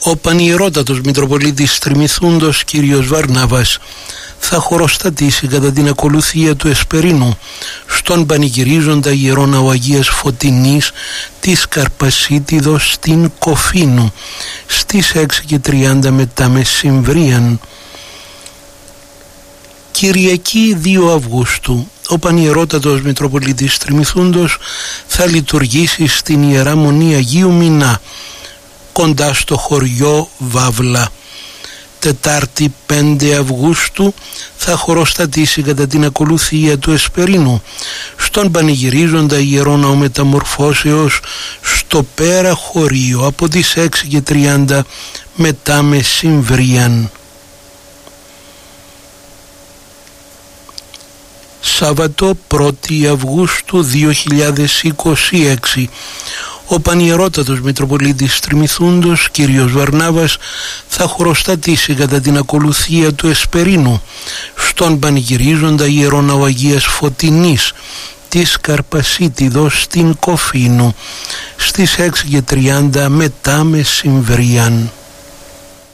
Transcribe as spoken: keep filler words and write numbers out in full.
Ο Πανιερότατος Μητροπολίτης Τριμηθούντος κύριος Βαρνάβας θα χωροστατήσει κατά την ακολουθία του Εσπερίνου στον πανηγυρίζοντα Ιερό Ναό Αγίας Φωτεινής της Καρπασίτιδος στην Κοφίνου στις έξι και τριάντα μετά μεσημβρίαν. Κυριακή δύο Αυγούστου ο Πανιερότατος Μητροπολίτης Τριμηθούντος θα λειτουργήσει στην Ιερά Μονή Αγίου Μινά κοντά στο χωριό Βάβλα. Τετάρτη πέντε Αυγούστου θα χωροστατήσει κατά την ακολουθία του Εσπερίνου στον πανηγυρίζοντα Ιερό Ναό Μεταμορφώσεως στο Πέρα Χωρίο από τις έξι και τριάντα μετά μεσημβρίαν. Σάββατο πρώτη Αυγούστου δύο χιλιάδες είκοσι έξι ο Πανιερότατος Μητροπολίτης Τριμηθούντος κύριος Βαρνάβας θα χωροστατήσει κατά την ακολουθία του Εσπερίνου στον πανηγυρίζοντα Ιερό Ναό Αγίας Φωτεινής της Καρπασίτιδος στην Κοφίνου στις έξι και τριάντα μετά μεσημβρίαν.